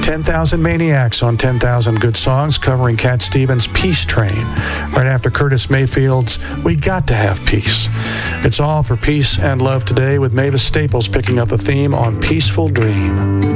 10,000 Maniacs on 10,000 Good Songs, covering Cat Stevens' Peace Train, right after Curtis Mayfield's We Got to Have Peace. It's all for peace and love today, with Mavis Staples picking up the theme on Peaceful Dream.